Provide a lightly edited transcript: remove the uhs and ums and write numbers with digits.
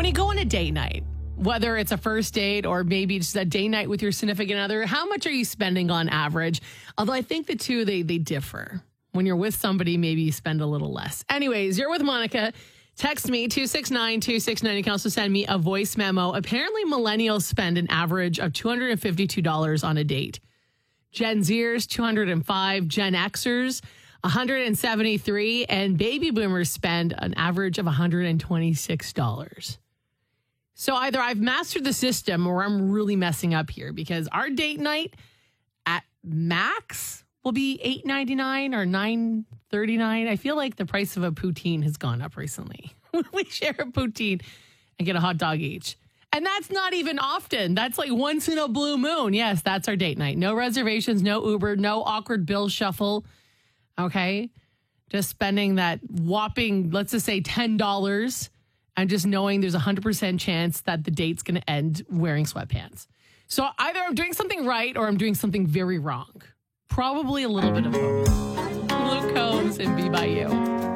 you go on a date night, whether it's a first date or maybe just a date night with your significant other, how much are you spending on average? Although I think the two, they differ. When you're with somebody, maybe you spend a little less. Anyways, you're with Monica. Text me, 269-269. You can also send me a voice memo. Apparently, millennials spend an average of $252 on a date. Gen Zers, $205. Gen Xers, $173. And baby boomers spend an average of $126. So either I've mastered the system or I'm really messing up here, because our date night at max will be $8.99 or $9.39. I feel like the price of a poutine has gone up recently. We share a poutine and get a hot dog each. And that's not even often. That's like once in a blue moon. Yes, that's our date night. No reservations, no Uber, no awkward bill shuffle. Okay? Just spending that whopping, let's just say $10, and just knowing there's a 100% chance that the date's going to end wearing sweatpants. So either I'm doing something right or I'm doing something very wrong. Probably a little bit of both. Luke Combs and Be By You.